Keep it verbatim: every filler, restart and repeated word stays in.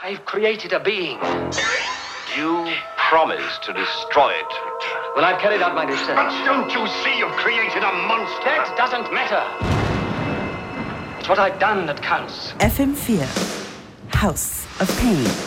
I've created a being. You promised to destroy it. Well, I've carried out my research. But don't you see you've created a monster? That doesn't matter. It's what I've done that counts. F M vier, House of Pain.